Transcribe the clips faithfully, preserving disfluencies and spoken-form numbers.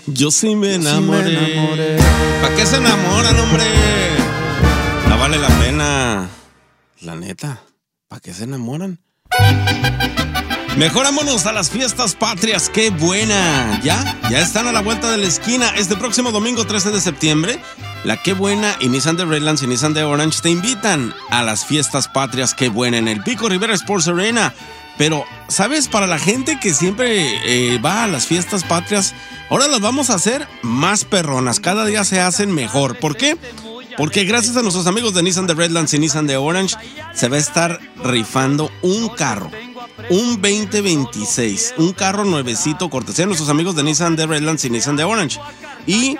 Yo sí me enamoré. Sí me enamoré. ¿Para qué se enamoran, hombre? No vale la pena. La neta, ¿para qué se enamoran? Mejor vámonos a las fiestas patrias. ¡Qué buena! Ya, ya están a la vuelta de la esquina. Este próximo domingo trece de septiembre, la Qué Buena y Nissan de Redlands y Nissan de Orange te invitan a las fiestas patrias. ¡Qué buena! En el Pico Rivera Sports Arena. Pero, ¿sabes? Para la gente que siempre eh, va a las fiestas patrias, ahora las vamos a hacer más perronas. Cada día se hacen mejor. ¿Por qué? Porque gracias a nuestros amigos de Nissan de Redlands y Nissan de Orange, se va a estar rifando un carro. Un veinte veintiséis, un carro nuevecito, cortesía de nuestros amigos de Nissan de Redlands y Nissan de Orange. Y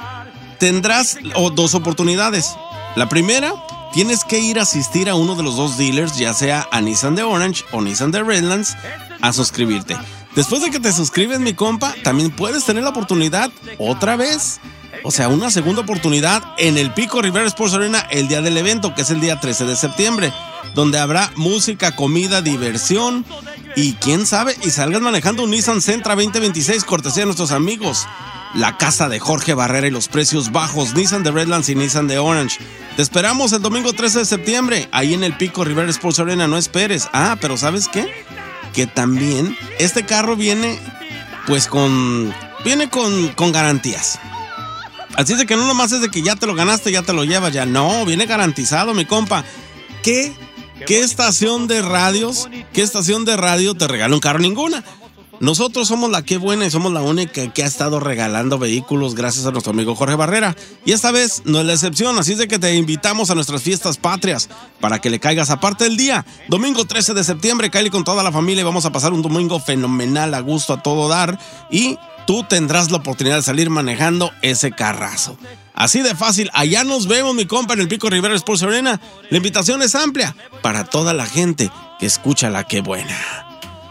tendrás oh, dos oportunidades. La primera, tienes que ir a asistir a uno de los dos dealers, ya sea a Nissan de Orange o Nissan de Redlands, a suscribirte. Después de que te suscribes, mi compa, también puedes tener la oportunidad otra vez. O sea, una segunda oportunidad en el Pico Rivera Sports Arena el día del evento, que es el día trece de septiembre, donde habrá música, comida, diversión y quién sabe, y salgas manejando un Nissan Sentra veinte veintiséis, cortesía de nuestros amigos, la casa de Jorge Barrera y los precios bajos, Nissan de Redlands y Nissan de Orange. Te esperamos el domingo trece de septiembre, ahí en el Pico Rivera Sports Arena, no esperes. Ah, pero ¿sabes qué? Que también este carro viene, pues con, viene con, con garantías. Así es de que no nomás es de que ya te lo ganaste, ya te lo llevas, ya no, viene garantizado, mi compa. ¿Qué, qué estación de radios, qué estación de radio te regala un carro? Ninguna. Nosotros somos la Qué Buena y somos la única que ha estado regalando vehículos gracias a nuestro amigo Jorge Barrera. Y esta vez no es la excepción, así es de que te invitamos a nuestras fiestas patrias para que le caigas aparte del día. Domingo trece de septiembre, cáele con toda la familia y vamos a pasar un domingo fenomenal, a gusto, a todo dar. Y tú tendrás la oportunidad de salir manejando ese carrazo. Así de fácil, allá nos vemos, mi compa, en el Pico Rivera Sports Arena. La invitación es amplia para toda la gente que escucha la Qué Buena.